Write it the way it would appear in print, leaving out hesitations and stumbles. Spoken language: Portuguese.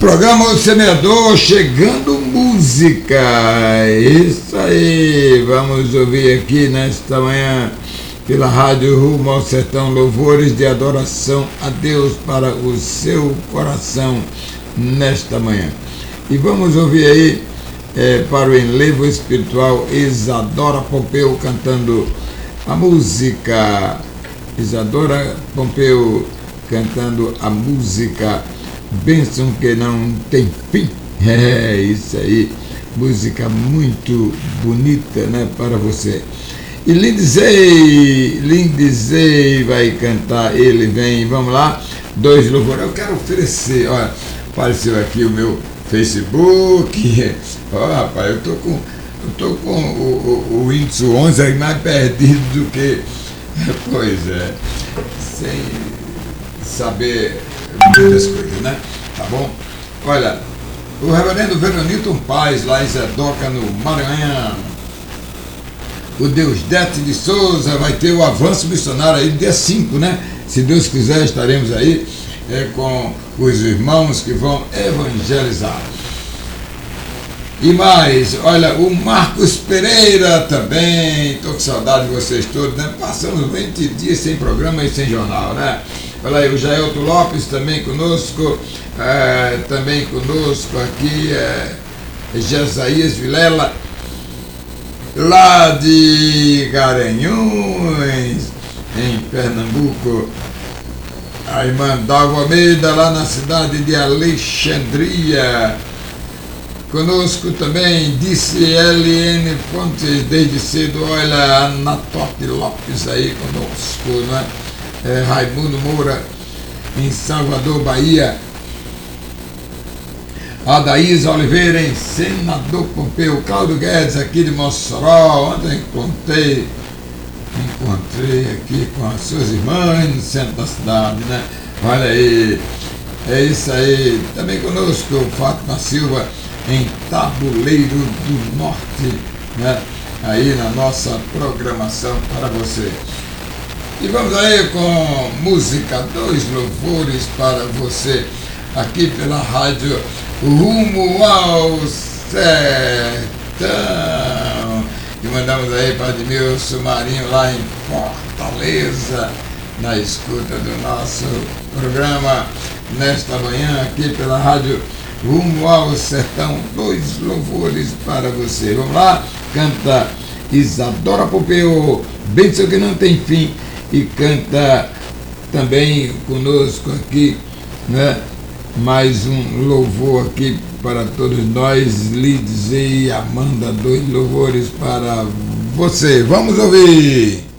Programa O Semeador, chegando música. Isso aí, vamos ouvir aqui nesta manhã pela Rádio Rumo ao Sertão, louvores de adoração a Deus para o seu coração nesta manhã. E vamos ouvir aí para o enlevo espiritual Isadora Pompeu cantando a música. Isadora Pompeu cantando a música Bênção que não tem fim. É isso aí, música muito bonita, né, para você. E Lindizei vai cantar Ele Vem. Vamos lá, 2 louvores. Eu quero oferecer, olha, apareceu aqui o meu Facebook. Ó, rapaz, eu tô com o índice 11 aí mais perdido do que, pois é, sem saber muitas coisas, né? Tá bom? Olha, o reverendo Veronilton Paz, lá em Zedoca, no Maranhão. O Deusdete de Souza vai ter o avanço missionário aí dia 5, né? Se Deus quiser, estaremos aí com os irmãos que vão evangelizar. E mais, olha, o Marcos Pereira também, estou com saudade de vocês todos, né? Passamos 20 dias sem programa e sem jornal, né? Olha aí, o Jaelto Lopes também conosco, aqui, Jesaías Vilela, lá de Garanhuns, em Pernambuco. A irmã Dalva Almeida, lá na cidade de Alexandria. Conosco também, disse LN Fontes, desde cedo, olha, a Anatote Lopes aí conosco, né? Raimundo Moura, em Salvador, Bahia. Adaísa Oliveira, em Senador Pompeu. Cláudio Guedes, aqui de Mossoró. Ontem encontrei aqui com as suas irmãs no centro da cidade, né? Olha aí, é isso aí. Também conosco, Fátima Silva, em Tabuleiro do Norte, né? Aí na nossa programação para você. E vamos aí com música, 2 louvores para você, aqui pela Rádio Rumo ao Sertão. E mandamos aí para Admilson Marinho, lá em Fortaleza, na escuta do nosso programa nesta manhã, aqui pela Rádio Rumo ao Sertão, 2 louvores para você. Vamos lá, canta Isadora Pompeu, Bênção que não tem fim. E canta também conosco aqui, né? Mais um louvor aqui para todos nós, Lidize e Amanda, 2 louvores para você. Vamos ouvir!